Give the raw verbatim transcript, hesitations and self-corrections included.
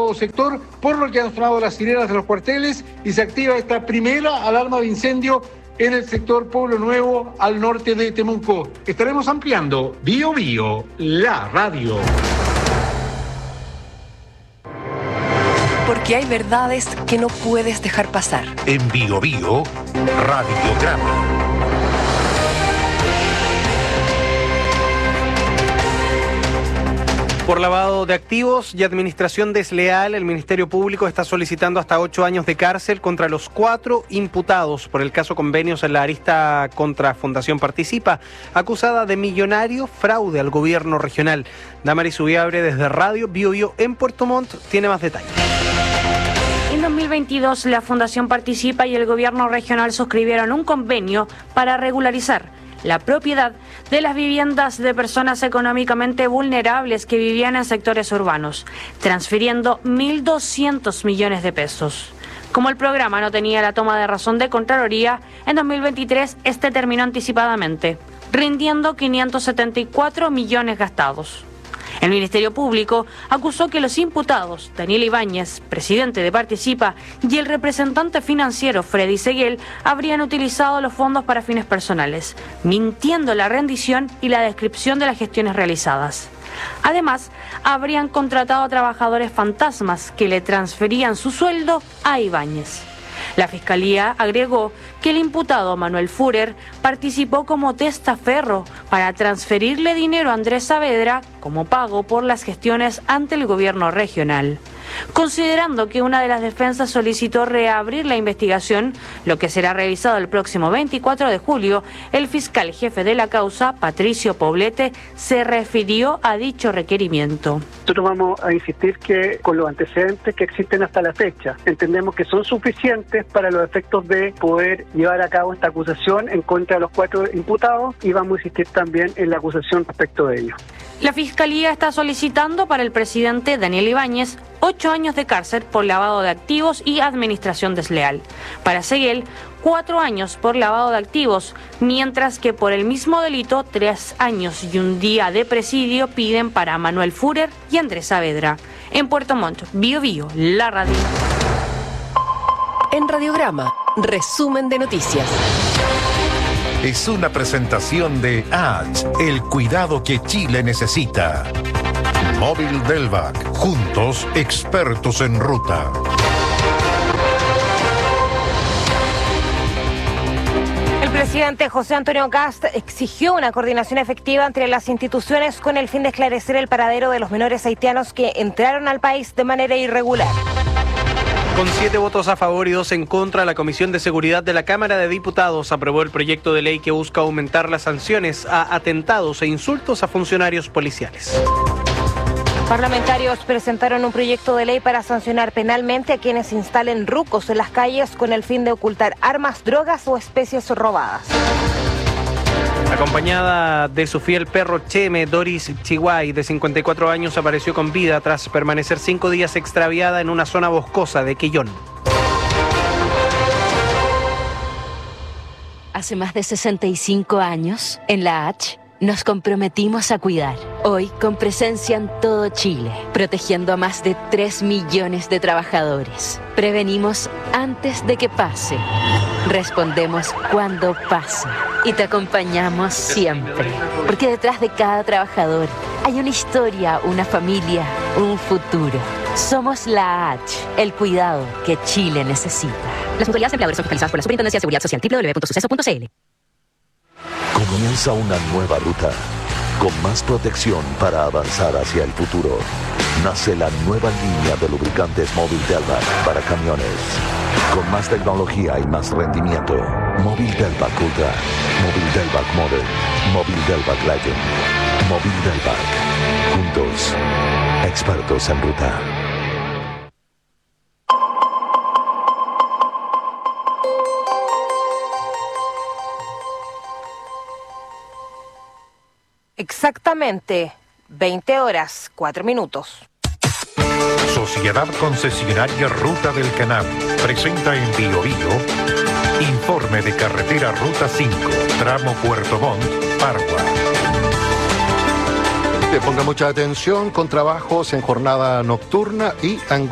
todo sector, por lo que han sonado las sirenas de los cuarteles y se activa esta primera alarma de incendio en el sector Pueblo Nuevo, al norte de Temuco. Estaremos ampliando Bio Bio, la radio. Porque hay verdades que no puedes dejar pasar. En Bio Bio, Radiograma. Por lavado de activos y administración desleal, el Ministerio Público está solicitando hasta ocho años de cárcel contra los cuatro imputados por el caso Convenios en la arista contra Fundación Participa, acusada de millonario fraude al gobierno regional. Damaris Ubiabre desde Radio Bio Bio en Puerto Montt tiene más detalles. En dos mil veintidós, la Fundación Participa y el gobierno regional suscribieron un convenio para regularizar la propiedad de las viviendas de personas económicamente vulnerables que vivían en sectores urbanos, transfiriendo mil doscientos millones de pesos. Como el programa no tenía la toma de razón de Contraloría, en dos mil veintitrés este terminó anticipadamente, rindiendo quinientos setenta y cuatro millones gastados. El Ministerio Público acusó que los imputados, Daniel Ibáñez, presidente de Participa, y el representante financiero Freddy Seguel, habrían utilizado los fondos para fines personales, mintiendo la rendición y la descripción de las gestiones realizadas. Además, habrían contratado a trabajadores fantasmas que le transferían su sueldo a Ibáñez. La Fiscalía agregó que el imputado Manuel Führer participó como testaferro para transferirle dinero a Andrés Saavedra como pago por las gestiones ante el gobierno regional. Considerando que una de las defensas solicitó reabrir la investigación, lo que será revisado el próximo veinticuatro de julio, el fiscal jefe de la causa, Patricio Poblete, se refirió a dicho requerimiento. Nosotros vamos a insistir que con los antecedentes que existen hasta la fecha, entendemos que son suficientes para los efectos de poder llevar a cabo esta acusación en contra de los cuatro imputados y vamos a insistir también en la acusación respecto de ellos. La Fiscalía está solicitando para el presidente Daniel Ibáñez ocho años de cárcel por lavado de activos y administración desleal. Para Seguel, cuatro años por lavado de activos, mientras que por el mismo delito, tres años y un día de presidio piden para Manuel Führer y Andrés Saavedra. En Puerto Montt, Bio Bio, la radio. En Radiograma, resumen de noticias. Es una presentación de H, el cuidado que Chile necesita. Móvil Delvac, juntos expertos en ruta. El presidente José Antonio Kast exigió una coordinación efectiva entre las instituciones con el fin de esclarecer el paradero de los menores haitianos que entraron al país de manera irregular. Con siete votos a favor y dos en contra, la Comisión de Seguridad de la Cámara de Diputados aprobó el proyecto de ley que busca aumentar las sanciones a atentados e insultos a funcionarios policiales. Parlamentarios presentaron un proyecto de ley para sancionar penalmente a quienes instalen rucos en las calles con el fin de ocultar armas, drogas o especies robadas. Acompañada de su fiel perro Cheme, Doris Chihuay, de cincuenta y cuatro años, apareció con vida tras permanecer cinco días extraviada en una zona boscosa de Quillón. Hace más de sesenta y cinco años, en la H, nos comprometimos a cuidar. Hoy, con presencia en todo Chile, protegiendo a más de tres millones de trabajadores. Prevenimos antes de que pase. Respondemos cuando pasa. Y te acompañamos siempre. Porque detrás de cada trabajador hay una historia, una familia, un futuro. Somos la H, el cuidado que Chile necesita. Las autoridades empleadoras son fiscalizadas por la Superintendencia de Seguridad Social, doble u doble u doble u punto suceso punto c l. Comienza una nueva ruta, con más protección para avanzar hacia el futuro. Nace la nueva línea de lubricantes Móvil Delvac para camiones. Con más tecnología y más rendimiento. Móvil Delvac Ultra, Móvil Delvac Modern, Móvil Delvac Legend, Móvil Delvac. Juntos, expertos en ruta. Exactamente veinte horas, cuatro minutos. Sociedad Concesionaria Ruta del Canal presenta en Bio Bio informe de carretera Ruta cinco, tramo Puerto Montt, Pargua. Le ponga mucha atención con trabajos en jornada nocturna y angustia.